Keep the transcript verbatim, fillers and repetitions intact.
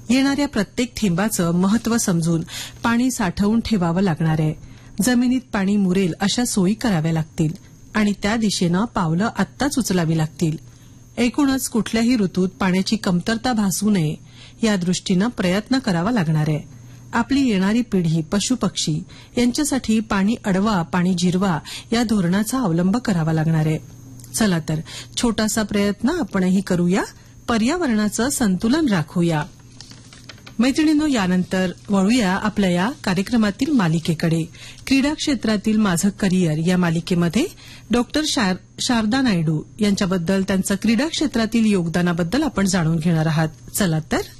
येणाऱ्या प्रत्येक थेंबाचं महत्त्व समजून पाणी साठवून ठेवावं लागणार आहे. जमिनीत पाणी मुरेल अशा सोयी कराव्या लागतील आणि त्या दिशेनं पावलं आत्ताच उचलावी लागतील. एकूणच कुठल्याही ऋतूत पाण्याची कमतरता भासू नये या दृष्टीनं प्रयत्न करावा लागणार आहे. आपली येणारी पिढी, पशुपक्षी यांच्यासाठी पाणी अडवा, पाणी जिरवा या धोरणाचा अवलंब करावा लागणार आहे. चला तर छोटासा प्रयत्न आपणही करूया, पर्यावरणाचं संतुलन राखूया. मैत्रिणींनो, यानंतर वळूया आपल्या या कार्यक्रमातील मालिकेकडे. क्रीडा क्षेत्रातील माझं करिअर या मालिकेमध्ये डॉक्टर शारदा नायडू यांच्याबद्दल, त्यांचं क्रीडा क्षेत्रातील योगदानाबद्दल आपण जाणून घेणार आहात. चला तर